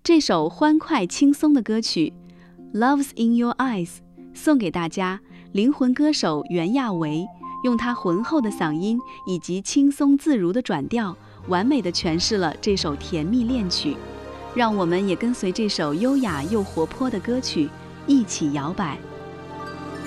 这首欢快轻松的歌曲《Love's in Your Eyes》送给大家，灵魂歌手袁娅维用她浑厚的嗓音以及轻松自如的转调，完美地诠释了这首甜蜜恋曲。让我们也跟随这首优雅又活泼的歌曲一起摇摆。